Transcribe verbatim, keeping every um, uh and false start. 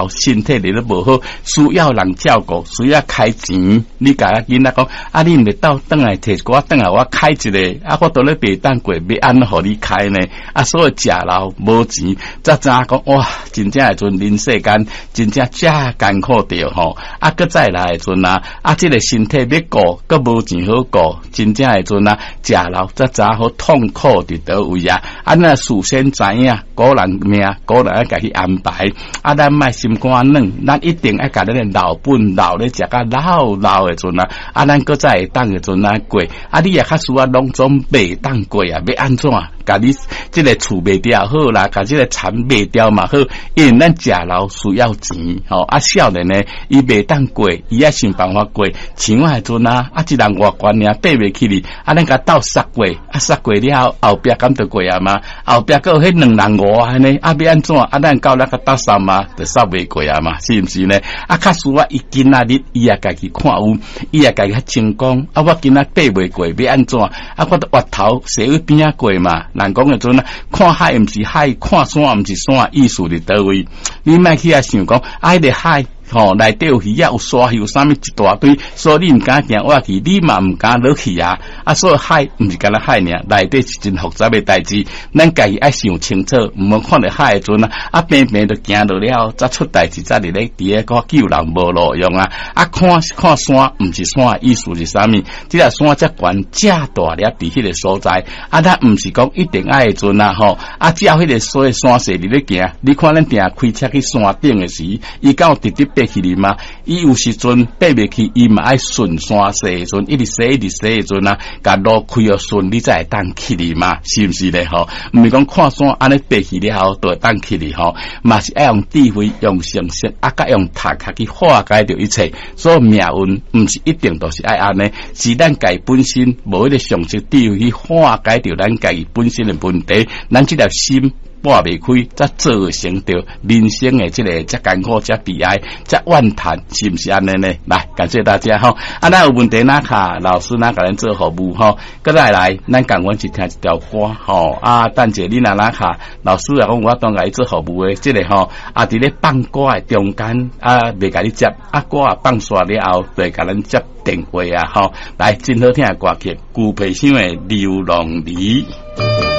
老，身体里都无好，需要人照顾，需要开钱。你甲囡仔讲，啊，你毋得到等来摕我等来我开一个，啊，我都咧白当过，要安怎互你开呢？啊，所以食老无钱，才知影讲哇，真正诶阵人世间真正遮艰苦着吼。啊，搁再来诶阵啊，啊，即、這个身体要顾，搁无钱好顾，真正诶阵啊，食老才知好痛苦伫倒位啊！啊，那事先知影，古人命，古人爱家己安排。啊，咱莫心肝软，咱一定爱甲咱诶老本老咧食甲老老诶阵啊！啊，咱搁再会当诶阵啊过，啊，你也较需要拢总袂当过啊，要安怎？甲你即个厝卖掉好啦，甲即个田卖掉嘛好，因为咱食老需要钱吼。啊，少年呢，伊袂当过，伊也想办法过。像我迄阵啊，啊，一人外悬尔爬袂起哩，啊，咱甲斗杀过，啊，杀过了后，后壁敢得过啊嘛？后壁个迄两人五安尼，啊，要安怎？啊，咱到咱甲斗杀嘛，就杀袂过啊嘛，是毋是呢？啊，较需要伊今仔日伊也家己看有，伊也家己较成功。啊，我今仔爬袂过，要安怎？啊，我都滑头斜去边啊过嘛。人讲诶阵啊，看海毋是海，看山毋是山，意思伫倒位？你莫去啊想讲，啊，迄个海。吼，内底有鱼啊，有沙鱼，有啥物一大堆，所以你毋敢行我去，你嘛毋敢落去啊！啊，所以海毋是干那海尔，内底是真复杂诶代志，咱家己爱想清楚，毋好看到海诶阵啊，啊平平就行落了，则出代志，则伫咧伫咧个救人无路用啊！啊，看看山，毋是山，意思是啥物？即个山遮悬遮大粒伫迄个所在，啊，咱毋是讲一定爱诶阵啊吼！啊，只要迄个所谓山势伫咧行，你看咱定开车去山顶诶时，伊敢有直直爬起哩嘛？伊有时阵爬袂起，伊嘛爱顺山势诶阵，一直洗一直洗诶阵啊，甲路开哦顺，你才会当起哩嘛？是毋是咧？吼，毋是讲看山安尼爬起了后，就会当起哩吼，嘛是爱用智慧、用常识，啊，甲用读壳去化解着一切。所以命运毋是一定都是爱安尼，是咱家本身无迄个常识智慧去化解着咱家己本身诶问题，咱即条心。挂袂开，则造成着人生的这个遮艰苦、遮悲哀、遮怨叹，是毋是安尼呢？来，感谢大家吼。啊，咱有问题哪卡老师哪甲咱做服务吼？搁再来，咱共阮一听一条歌吼。啊，等者你若哪卡老师啊，讲我当甲伊做服务的，即、这个吼啊，伫咧放歌的中间啊，袂甲你接啊，歌啊放煞了后，就会甲咱接电话啊吼。来，真好听的歌曲，顾培生的《流浪梨》。